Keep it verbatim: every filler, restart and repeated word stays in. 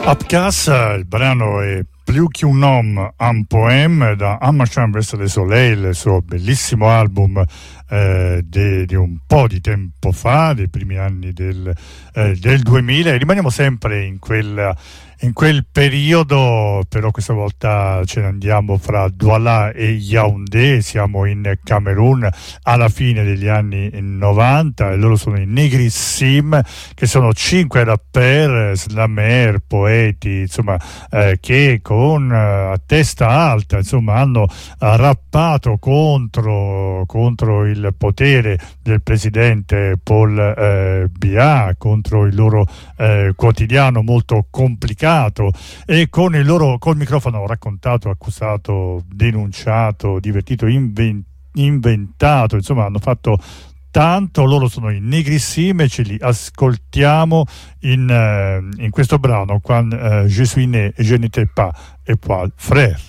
Upcas, il brano è Più che un homme, un poème da Un Marchand Veste de Soleil, il suo bellissimo album eh, de, di un po' di tempo fa, dei primi anni del, eh, del duemila, e rimaniamo sempre in quel, in quel periodo, però questa volta ce ne andiamo fra Douala e Yaoundé, siamo in Camerun alla fine degli anni novanta, e loro sono i Negrissim, che sono cinque rapper, slammer, poeti, insomma, eh, che con eh, a testa alta, insomma, hanno eh, rappato contro, contro il potere del presidente Paul eh, Biya, contro il loro eh, quotidiano molto complicato, e con il loro col microfono raccontato, accusato, denunciato, divertito, inven- inventato, insomma, hanno fatto tanto. Loro sono i Negrissim e ce li ascoltiamo in, uh, in questo brano Quand uh, je suis né et je n'étais pas et poil frère.